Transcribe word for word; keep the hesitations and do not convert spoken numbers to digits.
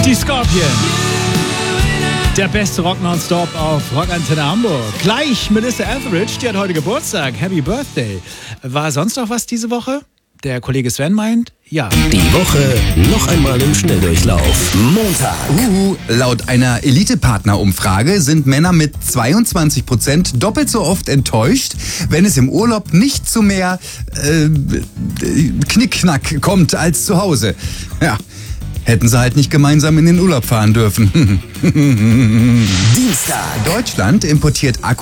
Die Scorpions. Der beste Rock nonstop auf Rockantenne Hamburg. Gleich Melissa Etheridge, die hat heute Geburtstag. Happy Birthday. War sonst noch was diese Woche? Der Kollege Sven meint, ja. Die Woche noch einmal im Schnelldurchlauf. Montag. Uh, laut einer Elite-Partner-Umfrage sind Männer mit zweiundzwanzig Prozent doppelt so oft enttäuscht, wenn es im Urlaub nicht zu mehr äh, Knickknack kommt als zu Hause. Ja, hätten sie halt nicht gemeinsam in den Urlaub fahren dürfen. Dienstag. Deutschland importiert Akku